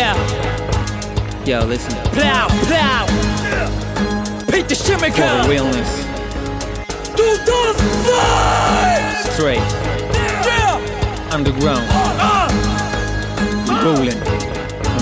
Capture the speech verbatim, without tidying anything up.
Yeah. Yo, listen. Plow, plow. Paint the shimmer For the realness. two thousand five. Straight. Yeah. Underground. Uh, We rolling.